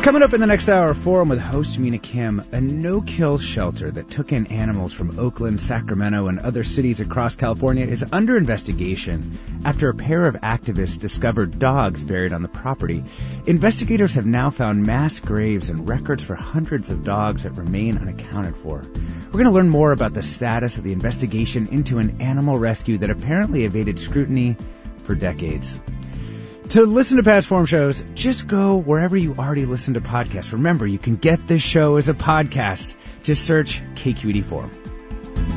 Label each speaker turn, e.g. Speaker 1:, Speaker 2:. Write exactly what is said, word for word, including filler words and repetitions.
Speaker 1: Coming up in the next hour, Forum with host Mina Kim, a no-kill shelter that took in animals from Oakland, Sacramento, and other cities across California is under investigation after a pair of activists discovered dogs buried on the property. Investigators have now found mass graves and records for hundreds of dogs that remain unaccounted for. We're going to learn more about the status of the investigation into an animal rescue that apparently evaded scrutiny for decades. To listen to past Forum shows, just go wherever you already listen to podcasts. Remember, you can get this show as a podcast. Just search K Q E D Forum.